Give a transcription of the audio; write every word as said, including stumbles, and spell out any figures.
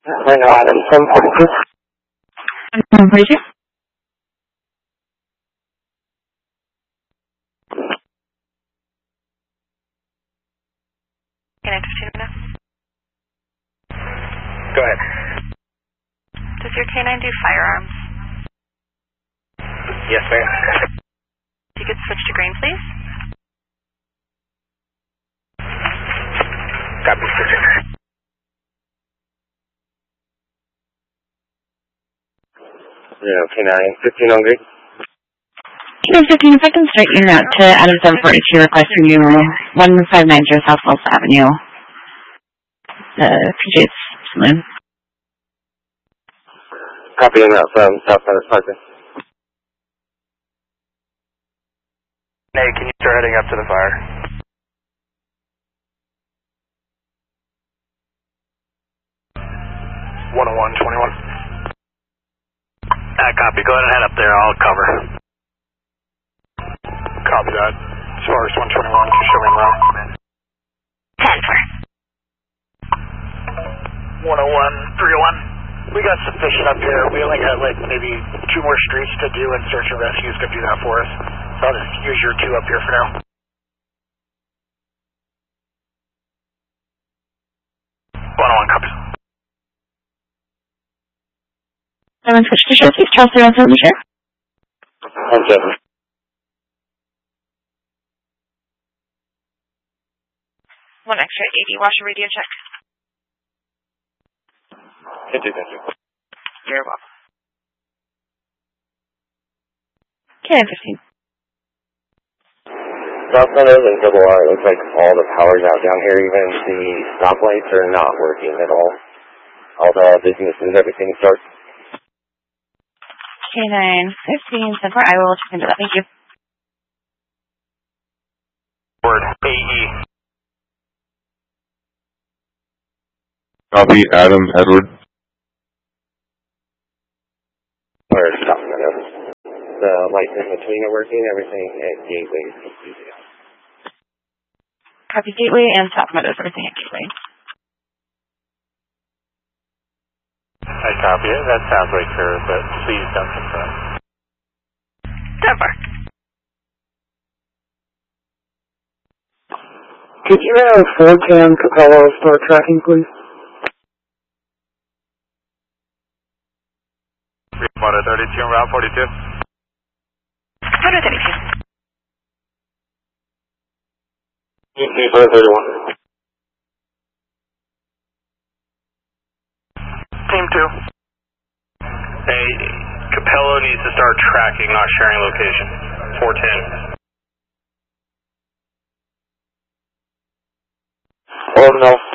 Right now, Adam, seven forty-two. seven forty-two. Can I fifteen now? Go ahead. Does your K nine do firearms? Yes, ma'am. If you could switch to green, please. Copy, switching. Yeah, K nine, fifteen on green. K nine fifteen, if I can start your note to Adam seven forty-two, request review one five nine zero South Wells Avenue, the P J's Saloon. Copy on that from South Center Parker. Hey, can you start heading up to the fire? one oh one, twenty-one. Uh, copy. Go ahead and head up there. I'll cover. Copy that. As far as one twenty-one, just showing low. ten four. one oh one, three oh one. We got sufficient up here. We only got like maybe two more streets to do, and search and rescue is going to do that for us. So I'll just use your two up here for now. one oh one, copy. Seven switch to show, please. Charles zero seven share. one seven. One extra eighty. Washer radio check. Thank you, thank you. You're welcome. K nine fifteen. South Center and Double R, it looks like all the power's out down here. Even the stoplights are not working at all. All the businesses, everything starts. K nine fifteen, ten four. I will check into that. Thank you. Word, A E. Copy, Adam, Edward. Or South Center. The lights in between are working, everything at Gateway is completely out. Copy Gateway and South Meadows, everything at Gateway. I copy it. That sounds like her, but please don't confirm. ten four. Could you have four ten Capello start tracking, please? Motor thirty-two and Route forty-two. Motor thirty-two. Motor thirty-one. Team two. Hey, Capello needs to start tracking, not sharing location. four ten. Oh no.